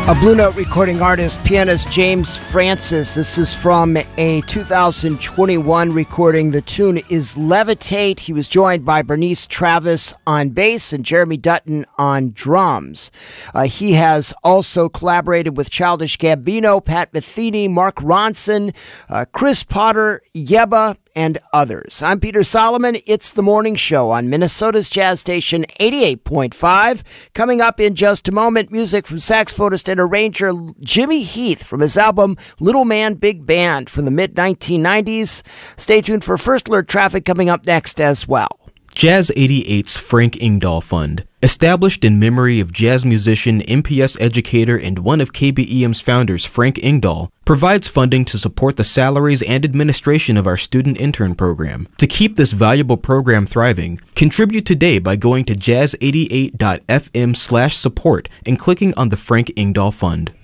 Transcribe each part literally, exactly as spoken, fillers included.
A Blue Note recording artist, pianist James Francis. This is from a two thousand twenty-one recording. The tune is Levitate. He was joined by Bernice Travis on bass and Jeremy Dutton on drums. Uh, he has also collaborated with Childish Gambino, Pat Metheny, Mark Ronson, uh, Chris Potter, Yeba, and others. I'm Peter Solomon. It's The Morning Show on Minnesota's Jazz Station eighty-eight point five. Coming up in just a moment, music from saxophonist and arranger Jimmy Heath from his album Little Man Big Band from the mid nineteen nineties. Stay tuned for First Alert Traffic coming up next as well. Jazz eighty-eight's Frank Ingdahl Fund, established in memory of jazz musician, M P S educator, and one of K B E M's founders, Frank Ingdahl, provides funding to support the salaries and administration of our student intern program. To keep this valuable program thriving, contribute today by going to jazz eighty-eight dot f m slash support and clicking on the Frank Ingdahl Fund.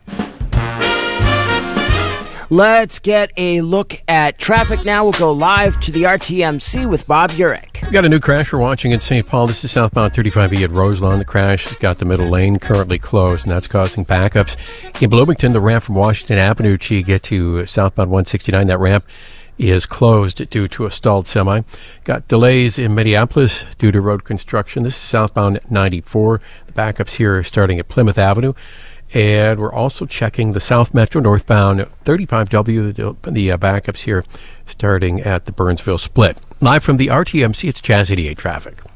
Let's get a look at traffic now. We'll go live to the R T M C with Bob Urich. We've got a new crash we're watching in Saint Paul. This is southbound thirty-five E at Roselawn. The crash has got the middle lane currently closed, and that's causing backups. In Bloomington, the ramp from Washington Avenue to get to southbound one sixty-nine, that ramp is closed due to a stalled semi. Got delays in Minneapolis due to road construction. This is southbound ninety-four. The backups here are starting at Plymouth Avenue. And we're also checking the South Metro northbound thirty-five W, the, the uh, backups here starting at the Burnsville split. Live from the R T M C, it's Jazz eighty-eight traffic.